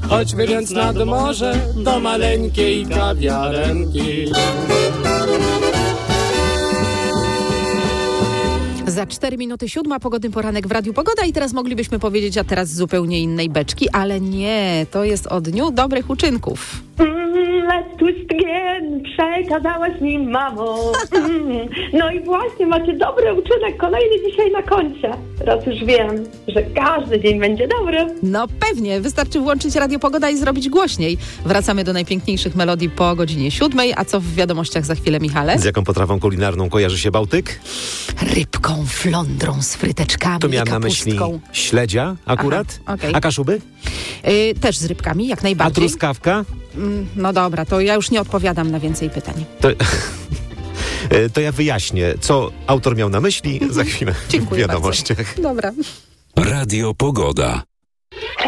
Chodźmy więc nad morze do maleńkiej kawiarenki. Za 4 minuty 7, pogodny poranek w Radiu Pogoda i teraz moglibyśmy powiedzieć, a teraz z zupełnie innej beczki, ale nie, to jest o dniu dobrych uczynków. Let's twist again, przekazałaś mi, mamo. No i właśnie, macie dobry uczynek, kolejny dzisiaj na koncie. Teraz już wiem, że każdy dzień będzie dobry. No pewnie, wystarczy włączyć Radio Pogoda i zrobić głośniej. Wracamy do najpiękniejszych melodii po godzinie 7, a co w wiadomościach za chwilę, Michale? Z jaką potrawą kulinarną kojarzy się Bałtyk? Rybką, flądrą z fryteczkami. To miałem i na myśli kapustką. śledzia akurat. Aha, okej. A kaszuby? Też z rybkami, jak A najbardziej. truskawka? No dobra, to ja już nie odpowiadam na więcej pytań. To ja wyjaśnię, co autor miał na myśli za chwilę Dziękuję w wiadomościach. bardzo. Dobra. Radio Pogoda.